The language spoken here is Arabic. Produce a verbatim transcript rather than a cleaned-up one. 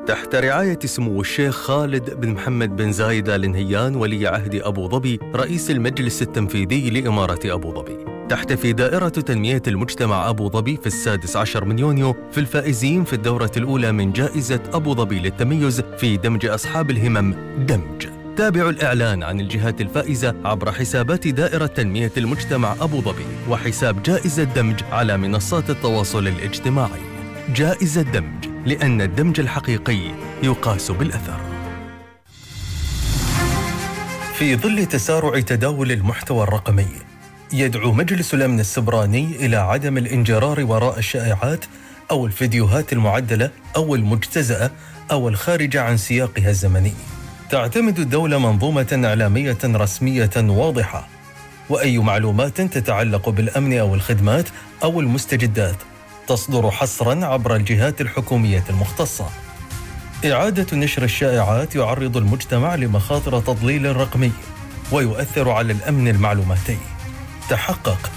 تحت رعاية سمو الشيخ خالد بن محمد بن زايد آل نهيان ولي عهد أبو ظبي رئيس المجلس التنفيذي لإمارة أبو ظبي، تحتفي دائرة تنمية المجتمع أبو ظبي في السادس عشر من يونيو في الفائزين في الدورة الأولى من جائزة أبو ظبي للتميز في دمج أصحاب الهمم دمج. تابعوا الإعلان عن الجهات الفائزة عبر حسابات دائرة تنمية المجتمع أبو ظبي وحساب جائزة دمج على منصات التواصل الاجتماعي. جائزة دمج، لأن الدمج الحقيقي يقاس بالأثر. في ظل تسارع تداول المحتوى الرقمي، يدعو مجلس الأمن السبراني إلى عدم الانجرار وراء الشائعات أو الفيديوهات المعدلة أو المجتزأة أو الخارجة عن سياقها الزمني. تعتمد الدولة منظومة إعلامية رسمية واضحة، وأي معلومات تتعلق بالأمن أو الخدمات أو المستجدات تصدر حصراً عبر الجهات الحكومية المختصة. إعادة نشر الشائعات يعرض المجتمع لمخاطر تضليل رقمي ويؤثر على الأمن المعلوماتي. تحقق